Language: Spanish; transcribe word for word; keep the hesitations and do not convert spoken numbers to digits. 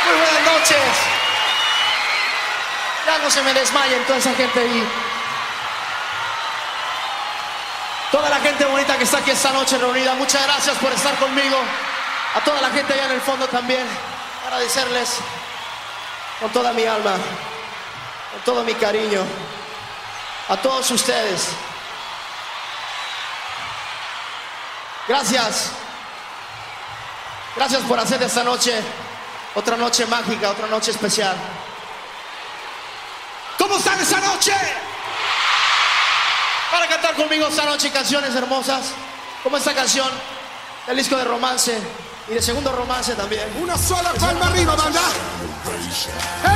Muy buenas noches. Ya no se me desmayen toda esa gente ahí. Toda la gente bonita que está aquí esta noche reunida, muchas gracias por estar conmigo. A toda la gente allá en el fondo también, agradecerles con toda mi alma, con todo mi cariño, a todos ustedes. Gracias. Gracias por hacer de esta noche otra noche mágica, otra noche especial. ¿Cómo están esta noche? Para cantar conmigo esta noche canciones hermosas, como esta canción del disco de romance y de segundo romance también. Una sola palma arriba, banda.